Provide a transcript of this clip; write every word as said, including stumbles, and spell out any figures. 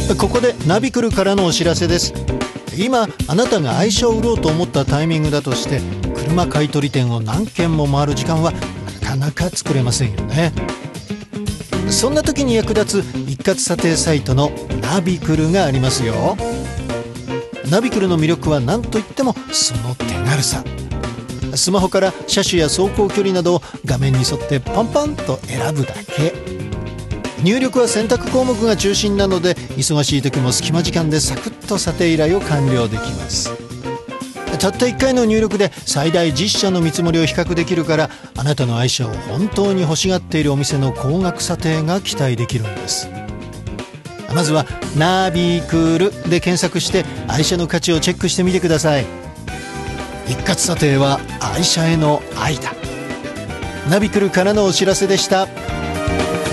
ここでナビクルからのお知らせです。今あなたが愛車を売ろうと思ったタイミングだとして、車買取店を何軒も回る時間はなかなか作れませんよね。そんな時に役立つ一括査定サイトのナビクルがありますよ。ナビクルの魅力は何といってもその手軽さ。スマホから車種や走行距離などを画面に沿ってパンパンと選ぶだけ。入力は選択項目が中心なので、忙しい時も隙間時間でサクッと査定依頼を完了できます。たったいっかいの入力で最大じゅっしゃの見積もりを比較できるから、あなたの愛車を本当に欲しがっているお店の高額査定が期待できるんです。まずはナビクルで検索して愛車の価値をチェックしてみてください。一括査定は愛車への愛だ。ナビクルからのお知らせでした。